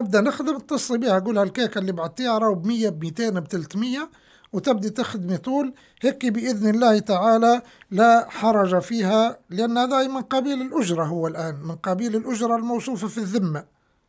نبدأ نخدم، اتصل بها قولها الكيكة اللي بعتيها راهو ب100 ب200 ب300، وتبدي تخدمي طول هيك بإذن الله تعالى. لا حرج فيها، لأن هذا من قبيل الأجرة، هو الآن من قبيل الأجرة الموصوفة في الذمة،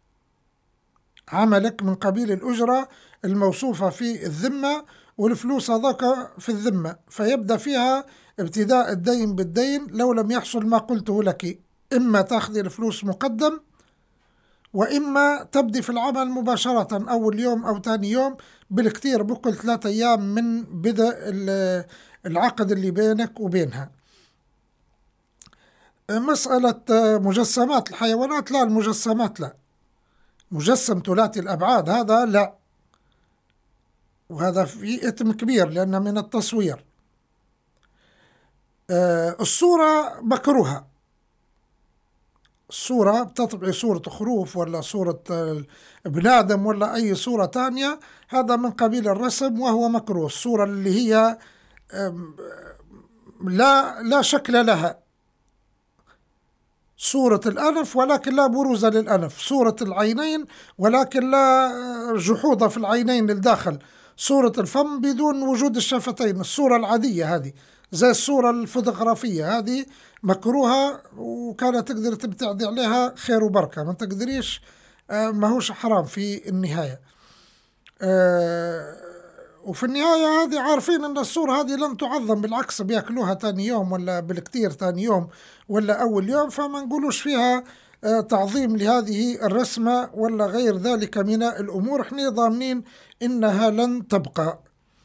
عملك من قبيل الأجرة الموصوفة في الذمة، والفلوس هذاك في الذمة، فيبدأ فيها ابتداء الدين بالدين لو لم يحصل ما قلته لك، إما تأخذي الفلوس مقدم، وإما تبدي في العمل مباشرة أول يوم أو ثاني يوم، بالكثير بكل 3 أيام من بدء العقد اللي بينك وبينها. مسألة مجسمات الحيوانات، لا، المجسمات لا، مجسم ثلاثي الأبعاد هذا لا، وهذا في إثم كبير لأنه من التصوير. الصورة مكروهة، الصورة بتطبعي صورة خروف ولا صورة ابن آدم ولا أي صورة تانية، هذا من قبيل الرسم وهو مكروه. الصورة اللي هي لا شكل لها، صورة الأنف ولكن لا بروز للأنف، صورة العينين ولكن لا جحوظ في العينين للداخل، صورة الفم بدون وجود الشفتين، الصورة العادية هذه زي الصورة الفوتوغرافية هذه مكروهة، وكانت تقدر تبتعدي عليها خير وبركة، ما تقدريش ماهوش حرام في النهاية. وفي النهاية هذه عارفين أن الصورة هذه لن تعظم، بالعكس بياكلوها تاني يوم ولا بالكتير تاني يوم ولا أول يوم، فما نقولوش فيها تعظيم لهذه الرسمة ولا غير ذلك من الأمور، احنا ضامنين إنها لن تبقى.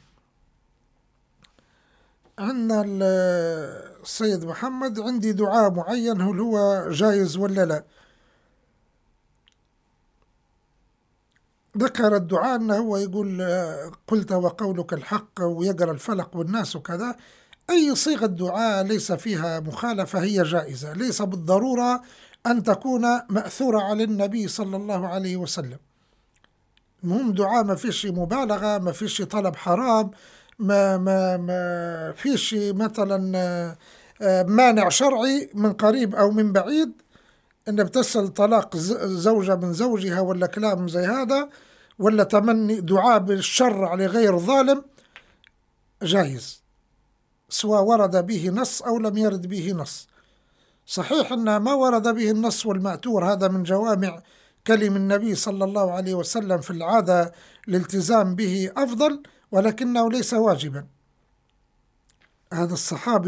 عندنا السيد محمد، عندي دعاء معين هل هو جايز ولا لا؟ ذكر الدعاء أنه هو يقول قلت وقولك الحق، ويقرأ الفلق والناس وكذا، أي صيغة دعاء ليس فيها مخالفة هي جائزة، ليس بالضرورة أن تكون مأثورة على النبي صلى الله عليه وسلم. المهم دعاء ما فيش مبالغة، ما فيش طلب حرام، ما فيش مثلا مانع شرعي من قريب أو من بعيد، إن بتسأل طلاق زوجة من زوجها ولا كلام زي هذا، ولا تمني دعاء بالشر على غير ظالم، جائز سواء ورد به نص أو لم يرد به نص. صحيح أن ما ورد به النص والمأتور هذا من جوامع كلم النبي صلى الله عليه وسلم، في العادة الالتزام به أفضل، ولكنه ليس واجبا. هذا الصحابي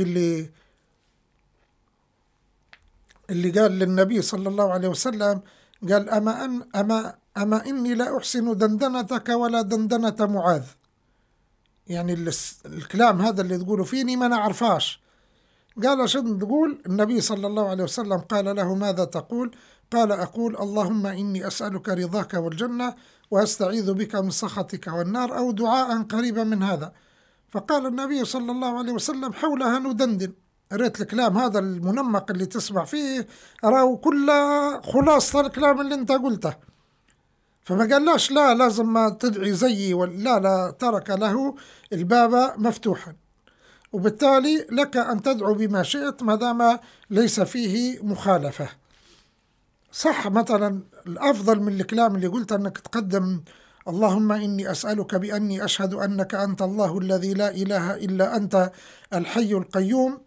اللي قال للنبي صلى الله عليه وسلم، قال أما إني لا أحسن دندنتك ولا دندنة معاذ، يعني الكلام هذا اللي تقولوا فيني ما نعرفاش. قال عشان تقول، النبي صلى الله عليه وسلم قال له ماذا تقول؟ قال أقول اللهم إني أسألك رضاك والجنة وأستعيذ بك من سخطك والنار، أو دعاء قريبا من هذا. فقال النبي صلى الله عليه وسلم حولها ندندن. ريت الكلام هذا المنمق اللي تسمع فيه راهو كل خلاصة الكلام اللي انت قلته، فما قالناش لا لازم ما تدعي زيي، لا ترك له الباب مفتوحا، وبالتالي لك أن تدعو بما شئت ما دام ليس فيه مخالفة. صح، مثلا الأفضل من الكلام اللي قلت أنك تقدم اللهم إني أسألك بأني أشهد أنك أنت الله الذي لا إله إلا أنت الحي القيوم،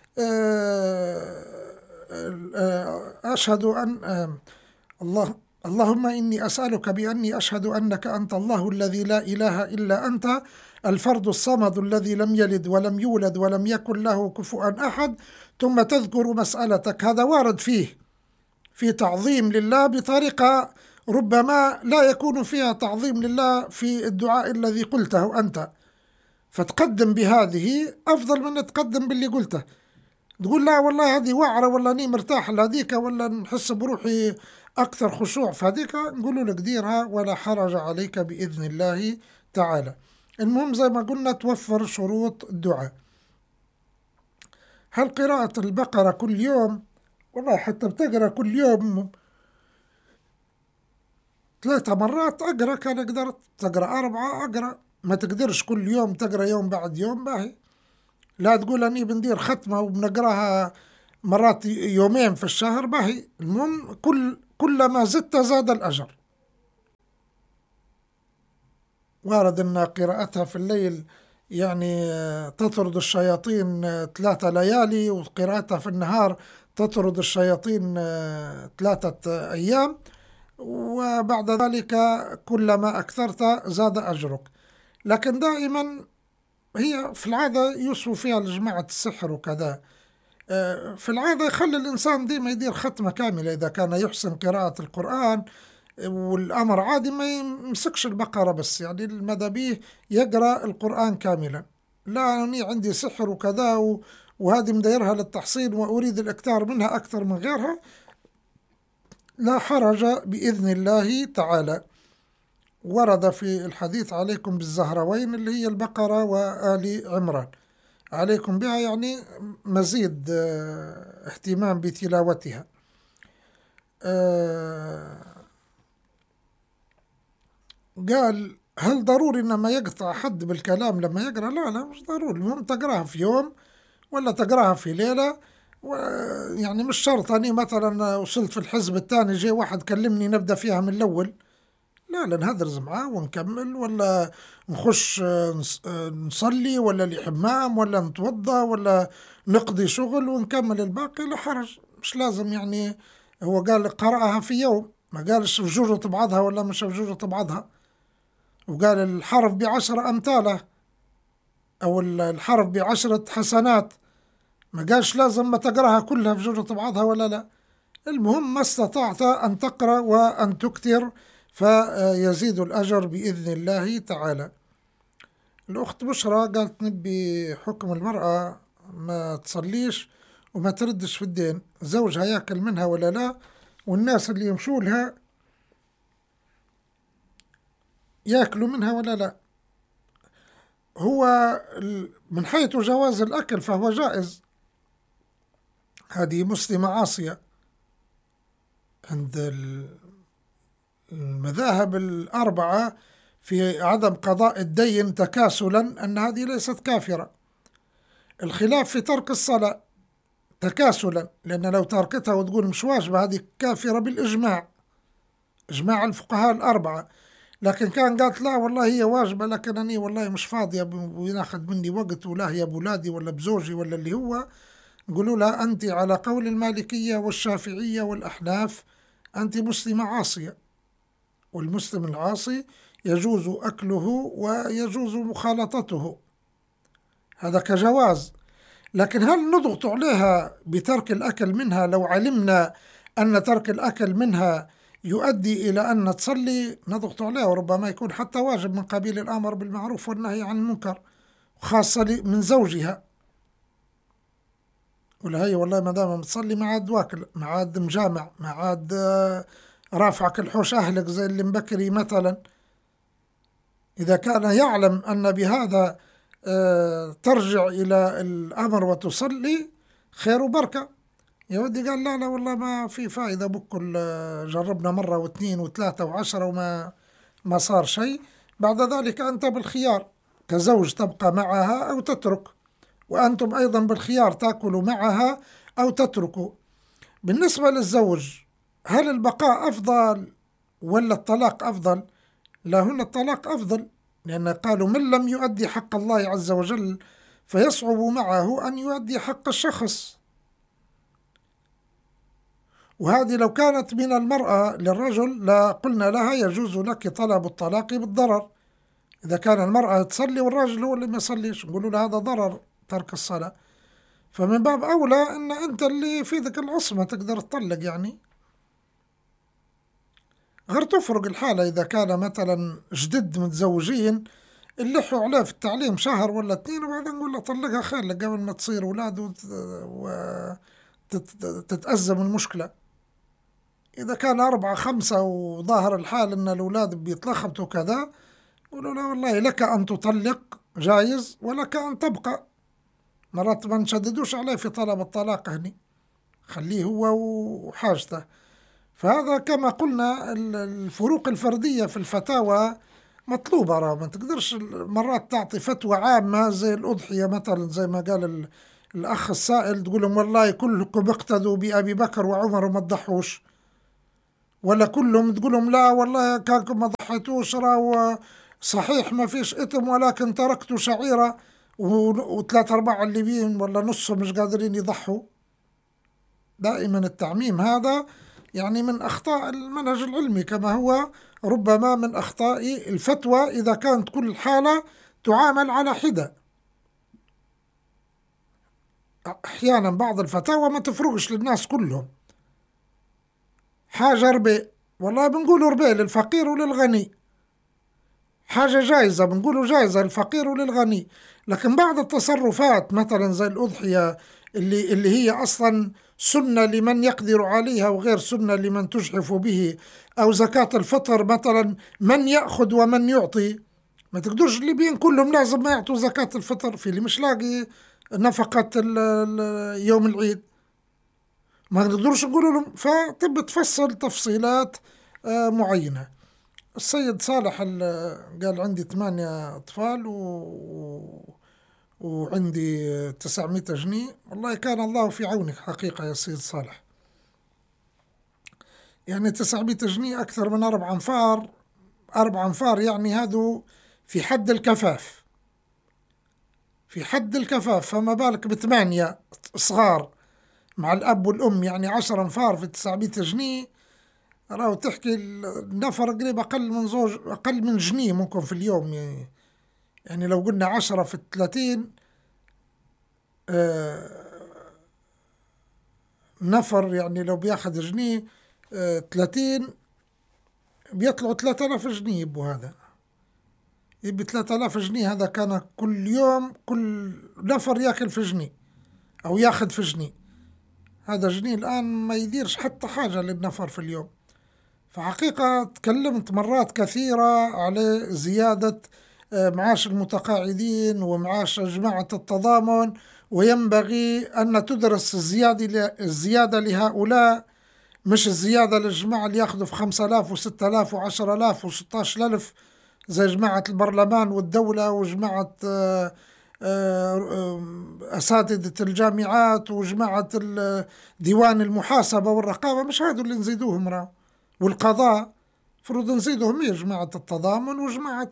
أشهد أن اللهم إني أسألك بأني أشهد أنك أنت الله الذي لا إله إلا أنت الفرد الصمد الذي لم يلد ولم يولد ولم يكن له كفوا أحد، ثم تذكر مسألتك. هذا وارد فيه في تعظيم لله بطريقة ربما لا يكون فيها تعظيم لله في الدعاء الذي قلته أنت، فتقدم بهذه أفضل من تقدم باللي قلته. تقول لا والله هذه وعرة، ولا أني مرتاح لهذيك، ولا نحس بروحي أكثر خشوع فهذيك، نقول لك ديرها ولا حرج عليك بإذن الله تعالى. المهم زي ما قلنا توفر شروط الدعاء. هل قراءة البقرة كل يوم؟ والله حتى بتقرأ كل يوم 3 مرات أقرأ، كان قدرت تقرأ 4 أقرأ، ما تقدرش كل يوم تقرأ يوم بعد يوم، باهي. لا تقول أني بندير ختمة وبنقراها مرات يومين في الشهر، باهي. المهم كلما زدت زاد الأجر. وارد أن قراءتها في الليل يعني تطرد الشياطين 3 ليالي، وقراءتها في النهار تطرد الشياطين 3 أيام، وبعد ذلك كلما أكثرت زاد أجرك. لكن دائما هي في العادة يوصفوا فيها لجماعة السحر وكذا، في العادة يخلي الإنسان ديما يدير ختمة كاملة إذا كان يحسن قراءة القرآن، والأمر عادي ما يمسكش البقرة بس، يعني المدى بيه يقرأ القرآن كاملا. لا أنا عندي سحر وكذا وهذه مديرها للتحصيل وأريد الإكثار منها أكثر من غيرها، لا حرج بإذن الله تعالى. ورد في الحديث عليكم بالزهروين اللي هي البقرة وآل عمران، عليكم بها يعني مزيد اهتمام بتلاوتها. قال هل ضروري إنما يقطع حد بالكلام لما يقرأ؟ لا مش ضروري، المهم تقرأها في يوم ولا تقرأها في ليلة، يعني مش شرط أني مثلا وصلت في الحزب الثاني جاي واحد كلمني نبدأ فيها من الأول، لا نهدرز معاه ونكمل، ولا نخش نصلي ولا لحمام ولا نتوضى ولا نقضي شغل ونكمل الباقي، لا حرج، مش لازم يعني. هو قال قرأها في يوم، ما قالش بجرة بعضها ولا مش بجرة بعضها، وقال الحرف ب10 أمثاله أو الحرف ب10 حسنات، ما قالش لازم ما تقرأها كلها بجرة بعضها ولا لا. المهم ما استطعت أن تقرأ وأن تكثر فيزيد الأجر بإذن الله تعالى. الأخت بشرى قالت نبي حكم المرأة ما تصليش وما تردش في الدين، زوجها يأكل منها ولا لا، والناس اللي يمشوا لها يأكلوا منها ولا لا. هو من حيث جواز الأكل فهو جائز، هذه مسلمة عاصية عند المذاهب الأربعة في عدم قضاء الدين تكاسلا أن هذه ليست كافرة. الخلاف في ترك الصلاة تكاسلا، لأن لو تركتها وتقول مش واجبة هذه كافرة بالإجماع، إجماع الفقهاء الأربعة. لكن كان قالت لا والله هي واجبة لكن أنا والله مش فاضية وياخذ مني وقت ولا هي بولادي ولا بزوجي ولا اللي هو، نقولوا لها أنت على قول المالكية والشافعية والأحناف أنت مسلمة عاصية، والمسلم العاصي يجوز أكله ويجوز مخالطته، هذا كجواز. لكن هل نضغط عليها بترك الأكل منها لو علمنا أن ترك الأكل منها يؤدي إلى أن تصلي؟ نضغط عليها، وربما يكون حتى واجب من قبيل الأمر بالمعروف والنهي عن المنكر، خاصة من زوجها، ولا هي والله ما دام بتصلي ما عاد واكل، ما عاد مجامع، ما عاد رافعك الحوش أهلك زي اللي مبكري مثلا. إذا كان يعلم أن بهذا ترجع إلى الأمر وتصلي خير وبركة. يا ودي قال لا والله ما في فائدة، بكل جربنا مرة واثنين وثلاثة وعشرة وما صار شيء. بعد ذلك أنت بالخيار كزوج تبقى معها أو تترك، وأنتم أيضا بالخيار تأكلوا معها أو تتركوا. بالنسبة للزوج هل البقاء أفضل ولا الطلاق أفضل؟ لا، هنا الطلاق أفضل، لأن قالوا من لم يؤدي حق الله عز وجل فيصعب معه أن يؤدي حق الشخص. وهذه لو كانت من المرأة للرجل لا قلنا لها يجوز لك طلب الطلاق بالضرر، إذا كان المرأة تصلي والراجل هو اللي ما يصليش نقولوا له هذا ضرر ترك الصلاة، فمن باب أولى أن أنت اللي في ذلك العصمة تقدر تطلق. يعني غير تفرق الحالة إذا كان مثلا جدد متزوجين اللحوا عليه في التعليم شهر ولا 2 وبعدين نقول له طلقها خير لك قبل ما تصير أولاد وتتأزم المشكلة. إذا كان 4 5 وظاهر الحال أن الأولاد بيتلخبطوا كذا قولوا له والله لك أن تطلق جايز ولك أن تبقى، مرات ما نشددوش عليه في طلب الطلاق هني، خليه هو وحاجته. فهذا كما قلنا الفروق الفردية في الفتاوى مطلوبة، ما تقدرش مرات تعطي فتوى عامة زي الأضحية مثلا زي ما قال الأخ السائل تقول لهم والله كلكم اقتدوا بأبي بكر وعمر وما تضحوش، ولا كلهم تقول لهم لا والله كانكم ما ضحيتوش راهو صحيح ما فيش إثم، ولكن تركت شعيرة وثلاثة أرباع الليبيين ولا نصهم مش قادرين يضحوا. دائما التعميم هذا يعني من أخطاء المنهج العلمي، كما هو ربما من أخطاء الفتوى إذا كانت كل حالة تعامل على حدة. أحيانا بعض الفتاوى ما تفرقش للناس كلهم. حاجة ربي، والله بنقولوا ربي للفقير وللغني، حاجة جائزة بنقولوا جائزة للفقير وللغني. لكن بعض التصرفات مثلا زي الأضحية اللي هي أصلا سنة لمن يقدر عليها وغير سنة لمن تجحف به، أو زكاة الفطر مثلا من يأخذ ومن يعطي. ما تقدرش الليبيين كلهم لازم ما يعطوا زكاة الفطر، في اللي مش لاقي نفقة يوم العيد، ما نقدرش نقول لهم. فتبي تفصل تفصيلات معينة. السيد صالح قال عندي 8 أطفال وعندي 900 جنيه. والله كان الله في عونك حقيقة يا سيد صالح. يعني 900 جنيه أكثر من 4 أنفار. 4 أنفار يعني هذا في حد الكفاف، في حد الكفاف، فما بالك ب8 صغار مع الأب والأم، يعني 10 أنفار في 900 جنيه. راهو تحكي النفر قريب أقل من زوج، أقل من جنيه ممكن في اليوم. يعني لو قلنا 10 في 30 نفر، يعني لو بياخذ جنيه 30 بيطلعوا 3000 جنيه. يبو هذا يبي 3000 جنيه، هذا كان كل يوم كل نفر ياكل في جنيه أو ياخذ في جنيه. هذا جنيه الآن ما يديرش حتى حاجة للنفر في اليوم. فحقيقة تكلمت مرات كثيرة على زيادة معاش المتقاعدين ومعاش جماعة التضامن، وينبغي أن تدرس الزيادة لهؤلاء، مش الزيادة للجماعة اللي يأخذوا في 5000 و6000 و10000 و16000 زي جماعة البرلمان والدولة وجماعة أساتذة الجامعات وجماعة ديوان المحاسبة والرقابة. مش هذا اللي نزيدوهم راه، والقضاء فرض نزيدهم هي جماعة التضامن وجماعة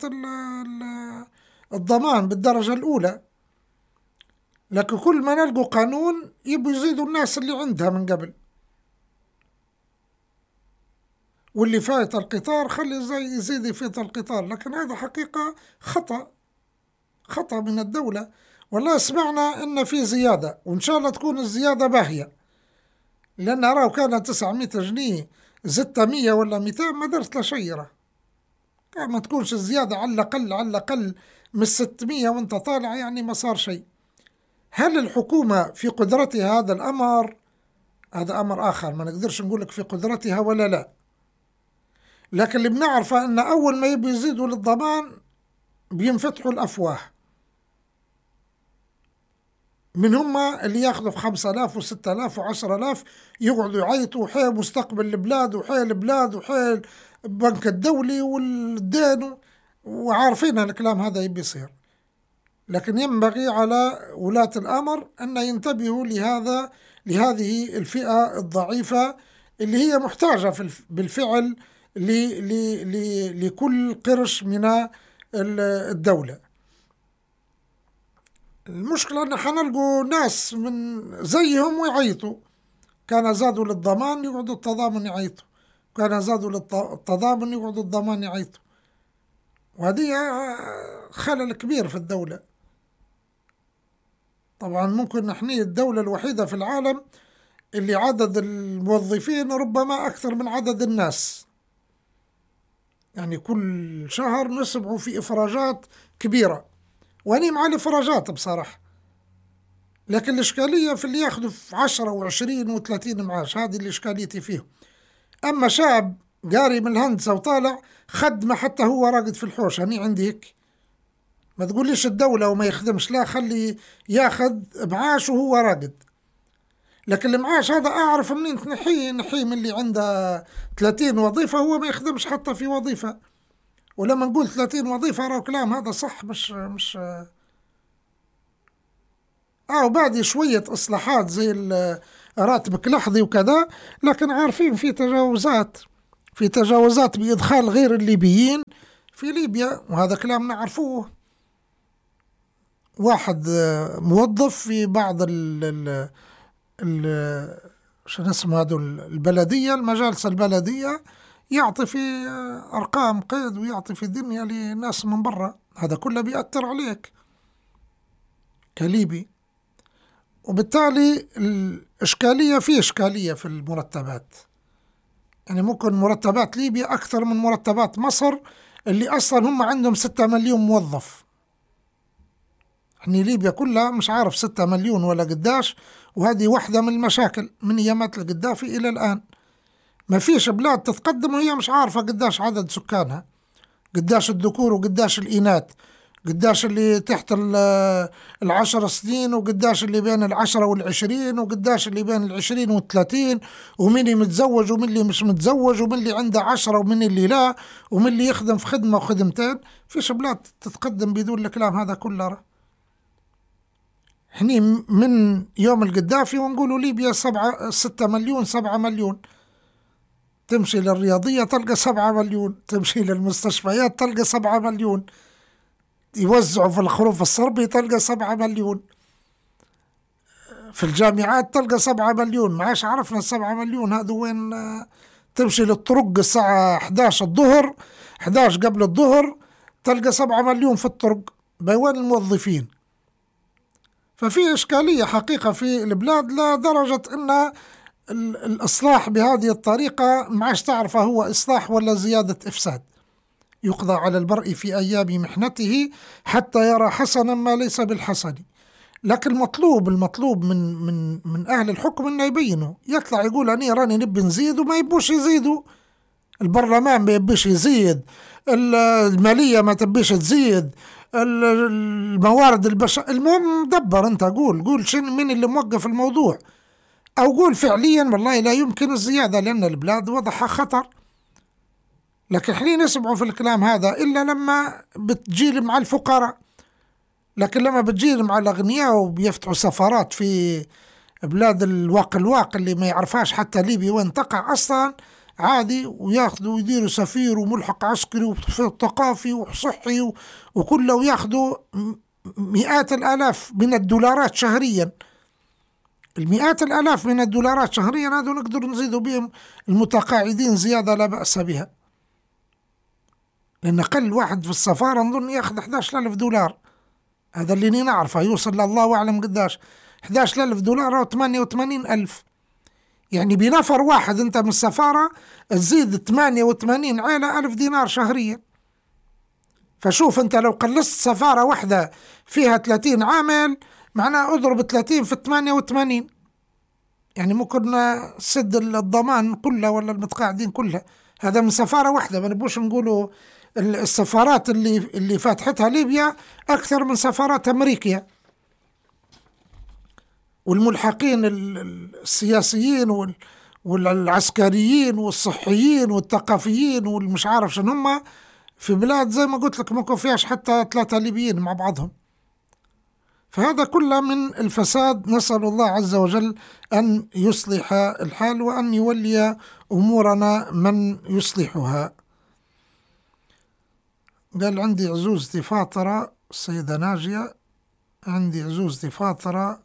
الضمان بالدرجة الأولى. لكن كل ما نلقوا قانون يبوا يزيدوا الناس اللي عندها من قبل، واللي فايت القطار خلي زي يزيد يفيت القطار. لكن هذا حقيقة خطأ من الدولة. والله سمعنا إن في زيادة، وإن شاء الله تكون الزيادة باهية، لأن أراه كان 900 جنيه 600 ولا 200 ما درت له شيء. ما تكونش الزيادة على الأقل من 600 وانت طالع، يعني ما صار شيء. هل الحكومة في قدرتها هذا الأمر؟ هذا أمر آخر، ما نقدرش نقولك في قدرتها ولا لا. لكن اللي بنعرفه أن أول ما يبي يزيدوا للضمان بينفتحوا الأفواه. من هم اللي ياخذوا في 5000 و6000 و10000 يقعدوا يعيطوا حيل مستقبل البلاد وحيل البلاد وحيل البنك الدولي والدين، وعارفين الكلام هذا يبي يصير. لكن ينبغي على ولاة الأمر أن ينتبهوا لهذه الفئة الضعيفة اللي هي محتاجة بالفعل لكل قرش من الدولة. المشكلة أن حنلقوا ناس من زيهم ويعيطوا، كان زادوا للضمان يقعدوا التضامن يعيطوا، كان زادوا للتضامن يقعدوا الضمان يعيطوا. وهذه خلل كبير في الدولة. طبعا ممكن نحن الدولة الوحيدة في العالم اللي عدد الموظفين ربما أكثر من عدد الناس، يعني كل شهر نسمعوا في إفراجات كبيرة، وأني مع الإفراجات بصراحة. لكن الإشكالية في اللي ياخذوا في 10 و20 و30 معاش، هذه الإشكالية فيه. أما شاب قاري من الهندسة وطالع خدمة حتى هو راقد في الحوش، هني عندي هيك. ما تقوليش الدولة وما يخدمش، لا، خلي ياخذ معاش وهو راقد. لكن المعاش هذا أعرف منين تنحيه من اللي عنده 30 وظيفة هو ما يخدمش حتى في وظيفة. ولما نقول 30 وظيفة راه كلام هذا صح، مش وبعد شوية إصلاحات زي راتبك لحظي وكذا. لكن عارفين في تجاوزات بإدخال غير الليبيين في ليبيا، وهذا كلام نعرفوه، واحد موظف في بعض شو اسمه هذا البلدية، المجالس البلدية، يعطي في أرقام قيد ويعطي في دنيا لناس من برا، هذا كله بيأثر عليك كليبي. وبالتالي الإشكالية في المرتبات، يعني ممكن مرتبات ليبيا أكثر من مرتبات مصر اللي أصلا هم عندهم 6 مليون موظف. يعني ليبيا كلها مش عارف 6 مليون ولا قداش، وهذه واحدة من المشاكل من أيامات القذافي إلى الآن. ما فيش بلاد تتقدم وهي مش عارفة قداش عدد سكانها، قداش الذكور وقداش الإناث، قداش اللي تحت 10 سنين، وقداش اللي بين 10 و20، وقداش اللي بين 20 و30، ومن اللي متزوج ومن اللي مش متزوج، ومن اللي عنده 10 ومن اللي لا، ومن اللي يخدم في خدمة وخدمتين. فيش بلاد تتقدم بدون الكلام هذا كله. هني من يوم القذافي ونقولوا ليبيا 6 مليون 7 مليون، تمشي للرياضية تلقى 7 مليون، تمشي للمستشفيات تلقى 7 مليون، يوزعوا في الخروف الصربي تلقى 7 مليون، في الجامعات تلقى 7 مليون. ما عاش عرفنا 7 مليون هذا وين. تمشي للطرق الساعة 11 الظهر، 11 قبل الظهر، تلقى 7 مليون في الطرق، بوين الموظفين. ففي إشكالية حقيقة في البلاد لدرجة أن الإصلاح بهذه الطريقة ما عادش تعرف هو إصلاح ولا زيادة إفساد. يقضى على المرء في أيام محنته حتى يرى حسنا ما ليس بالحسن. لكن المطلوب من أهل الحكم أنه يبينوا، يطلع يقول أنا راني نبي نزيد وما يبوش يزيدوا، البرلمان ما يبيش يزيد، المالية ما تبيش تزيد، الموارد البشرية. المهم دبر أنت، قول شنو من اللي موقف الموضوع، أو قول فعليا والله لا يمكن الزيادة لأن البلاد وضعها خطر. لكن احنا نسمعوا في الكلام هذا إلا لما بتجيل مع الفقراء، لكن لما بتجيل مع الأغنياء وبيفتحوا سفارات في بلاد الواق اللي ما يعرفهاش حتى ليبيا وين تقع أصلا عادي، وياخذوا ويديروا سفير وملحق عسكري وثقافي وصحي وكله، وياخذوا مئات الآلاف من الدولارات شهريا. المئات الآلاف من الدولارات شهريا هذا نقدر نزيدوا بهم المتقاعدين زيادة لا بأس بها، لأن أقل واحد في السفارة نظن ياخذ 11,000 دولار. هذا اللي نعرفه، يوصل لله أعلم قداش. 11,000 دولار أو 88,000، يعني بنفر واحد أنت من السفارة تزيد 88 عائلة 1000 دينار شهريا. فشوف أنت لو قلصت سفارة واحدة فيها 30 عامل، معناه أضرب 30 في 88، يعني ممكن سد الضمان كله ولا المتقاعدين كلها. هذا من سفارة واحدة، ما نبوش نقولوا السفارات اللي فاتحتها ليبيا أكثر من سفارات أمريكا، والملحقين السياسيين والعسكريين والصحيين والثقافيين والمش عارف شنو هم في بلاد زي ما قلت لك ما فيهاش حتى 3 ليبيين مع بعضهم. فهذا كله من الفساد. نسأل الله عز وجل أن يصلح الحال وأن يولي أمورنا من يصلحها. قال عندي عزوزتي فاطرة، السيدة ناجية، عندي عزوزتي فاطرة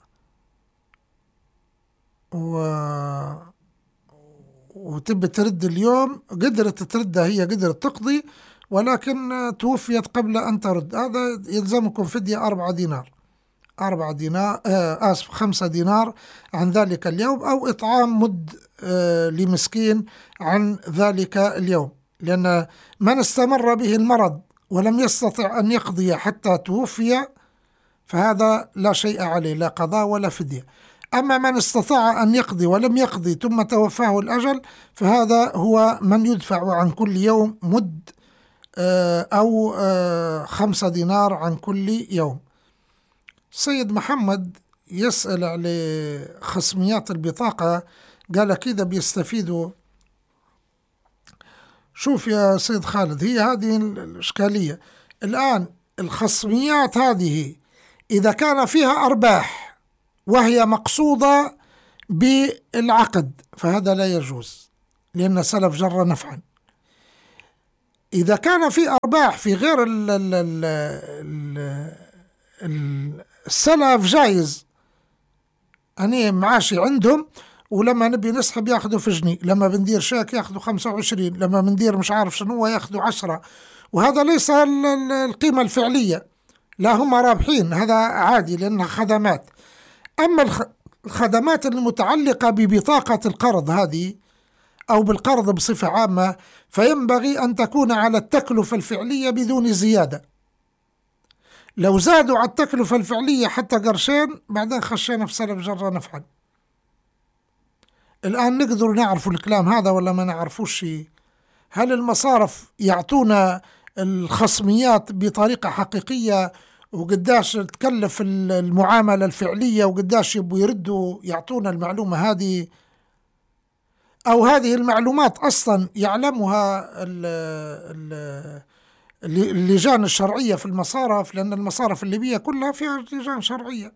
وتبي ترد اليوم، قدرت تردها، هي قدرت تقضي ولكن توفيت قبل أن ترد. هذا يلزمكم فدية 4 دينار 5 دينار عن ذلك اليوم، أو إطعام مد لمسكين عن ذلك اليوم، لأن من استمر به المرض ولم يستطع أن يقضي حتى توفي فهذا لا شيء عليه، لا قضاء ولا فدية. أما من استطاع أن يقضي ولم يقضي ثم توفاه الأجل فهذا هو من يدفع عن كل يوم مد أو 5 دينار عن كل يوم. سيد محمد يسأل على خصميات البطاقة، قال كذا بيستفيدوا. شوف يا سيد خالد، هي هذه الإشكالية الآن. الخصميات هذه إذا كان فيها أرباح وهي مقصودة بالعقد فهذا لا يجوز، لأن سلف جر نفعا. إذا كان في أرباح في غير السلف جايز، أنا معاشي عندهم ولما نبي نسحب ياخذوا في جنيه، لما بندير شاك ياخذوا 25، لما بندير مش عارف شنو ياخذوا 10، وهذا ليس القيمة الفعلية، لا هم رابحين، هذا عادي لأنها خدمات. أما الخدمات المتعلقة ببطاقة القرض هذه أو بالقرض بصفة عامة فينبغي أن تكون على التكلفة الفعلية بدون زيادة. لو زادوا على التكلفة الفعلية حتى قرشين بعدين خشينا في سلف جرى نفعا. الآن نقدر نعرف الكلام هذا ولا ما نعرفوش؟ هل المصارف يعطونا الخصميات بطريقة حقيقية وقداش تكلف المعاملة الفعلية وقداش يبوا يردوا يعطونا المعلومة هذه؟ أو هذه المعلومات أصلا يعلمها اللجان الشرعية في المصارف، لأن المصارف الليبية كلها فيها لجان شرعية.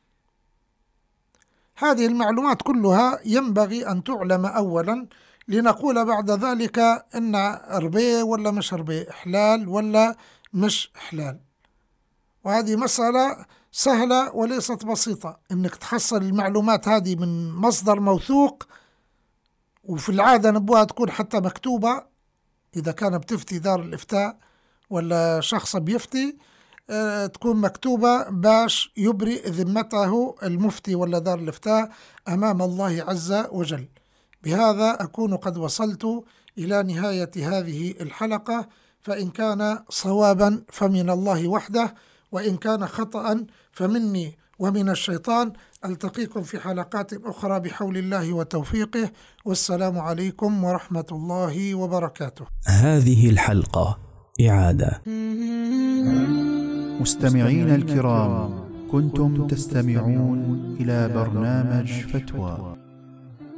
هذه المعلومات كلها ينبغي أن تعلم أولا لنقول بعد ذلك إن ربي ولا مش ربي، حلال ولا مش حلال. وهذه مسألة سهلة وليست بسيطة، إنك تحصل المعلومات هذه من مصدر موثوق، وفي العادة نبوها تكون حتى مكتوبة إذا كان بتفتي دار الإفتاء ولا شخص بيفتي، تكون مكتوبة باش يبرئ ذمته المفتي ولا دار الإفتاء أمام الله عز وجل. بهذا أكون قد وصلت إلى نهاية هذه الحلقة، فإن كان صوابا فمن الله وحده، وإن كان خطأ فمني ومن الشيطان. ألتقيكم في حلقات أخرى بحول الله وتوفيقه، والسلام عليكم ورحمة الله وبركاته. هذه الحلقة إعادة. مستمعين الكرام، كنتم تستمعون إلى برنامج فتوى